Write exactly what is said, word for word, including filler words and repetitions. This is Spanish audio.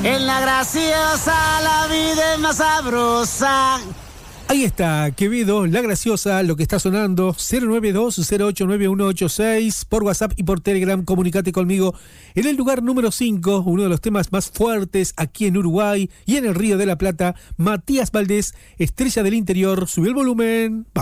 En la graciosa la vida es más sabrosa. Ahí está, Quevedo, La Graciosa, lo que está sonando, cero nueve dos cero ocho nueve uno ocho seis, por WhatsApp y por Telegram, comunicate conmigo. En el lugar número cinco, uno de los temas más fuertes aquí en Uruguay y en el Río de la Plata, Matías Valdés, Estrella del Interior, subió el volumen. Vamos.